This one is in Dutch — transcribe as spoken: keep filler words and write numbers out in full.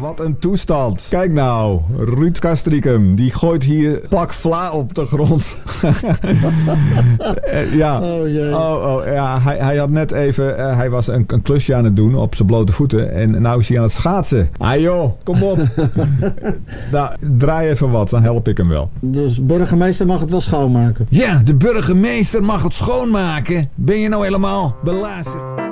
Wat een toestand. Kijk nou, Ruud Castricum, die gooit hier pak vla op de grond. ja, Oh, jee. oh, oh, ja hij, hij had net even, uh, hij was een, een klusje aan het doen op zijn blote voeten. En nou is hij aan het schaatsen. Ah joh, kom op. nou, draai even wat, dan help ik hem wel. Dus burgemeester mag het wel schoonmaken. Ja, de burgemeester mag het schoonmaken. Ben je nou helemaal belazerd?